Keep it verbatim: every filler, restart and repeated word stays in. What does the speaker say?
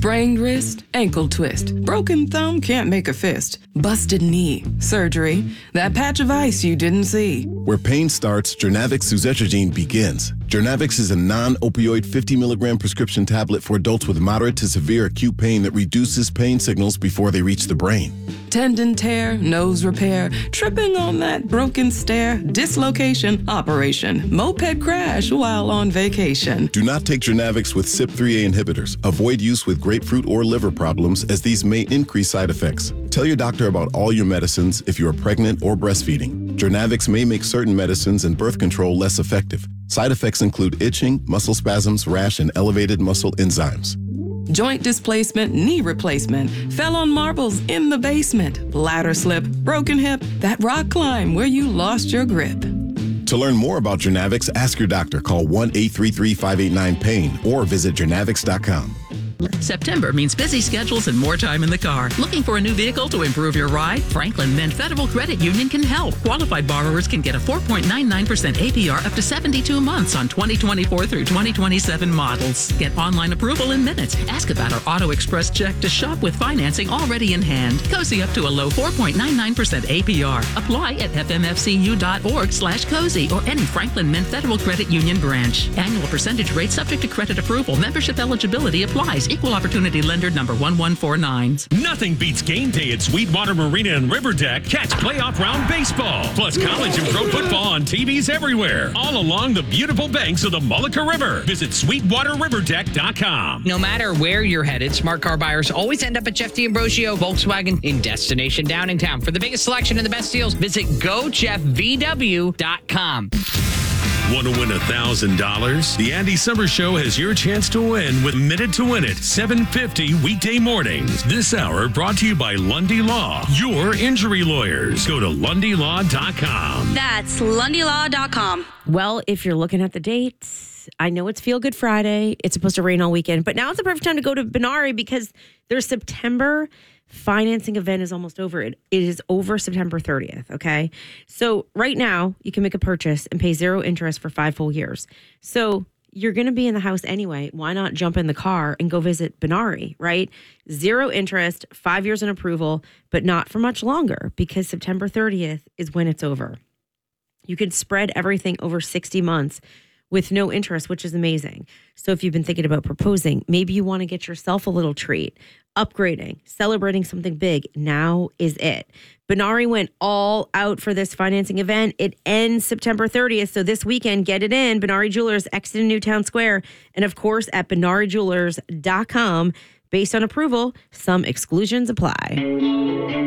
Sprained wrist, ankle twist. Broken thumb can't make a fist. Busted knee, surgery. That patch of ice you didn't see. Where pain starts, Jernavix suzetrigine begins. Jernavix is a non-opioid fifty milligram prescription tablet for adults with moderate to severe acute pain that reduces pain signals before they reach the brain. Tendon tear, nose repair, tripping on that broken stair, dislocation, operation, moped crash while on vacation. Do not take Jernavix with C Y P three A inhibitors. Avoid use with grapefruit or liver problems, as these may increase side effects. Tell your doctor about all your medicines if you are pregnant or breastfeeding. Jernavix may make certain medicines and birth control less effective. Side effects include itching, muscle spasms, rash, and elevated muscle enzymes. Joint displacement, knee replacement, fell on marbles in the basement, ladder slip, broken hip, that rock climb where you lost your grip. To learn more about Jernavix, ask your doctor. Call one eight three three, five eight nine, pain or visit jernavix dot com. September means busy schedules and more time in the car. Looking for a new vehicle to improve your ride? Franklin Mint Federal Credit Union can help. Qualified borrowers can get a four point nine nine percent A P R up to seventy-two months on twenty twenty-four through twenty twenty-seven models. Get online approval in minutes. Ask about our Auto Express check to shop with financing already in hand. Cozy up to a low four point nine nine percent A P R. Apply at f m f c u dot org slash cozy or any Franklin Mint Federal Credit Union branch. Annual percentage rate subject to credit approval. Membership eligibility applies. Equal opportunity lender number one one four nine. Nothing beats game day at Sweetwater Marina and River Deck. Catch playoff round baseball, plus college and pro football on T Vs everywhere, all along the beautiful banks of the Mullica River. Visit sweetwater river deck dot com. No matter where you're headed, smart car buyers always end up at Jeff D'Ambrosio Volkswagen in Destination Downingtown. For the biggest selection and the best deals, visit go jeff v w dot com. Want to win one thousand dollars? The Andy Summers Show has your chance to win with Minute to Win It, seven fifty weekday mornings. This hour brought to you by Lundy Law, your injury lawyers. Go to lundy law dot com. That's lundy law dot com. Well, if you're looking at the dates, I know it's Feel Good Friday. It's supposed to rain all weekend, but now it's the perfect time to go to Benari because their September financing event is almost over. It, it is over September thirtieth, okay? So right now, you can make a purchase and pay zero interest for five full years. So you're going to be in the house anyway. Why not jump in the car and go visit Benari, right? Zero interest, five years in approval, but not for much longer because September thirtieth is when it's over. You could spread everything over sixty months with no interest, which is amazing. So if you've been thinking about proposing, maybe you want to get yourself a little treat, upgrading, celebrating something big. Now is it. Benari went all out for this financing event. It ends September thirtieth. So this weekend, get it in. Benari Jewelers, Exton Newtown Square. And of course, at benari jewelers dot com. Based on approval, some exclusions apply.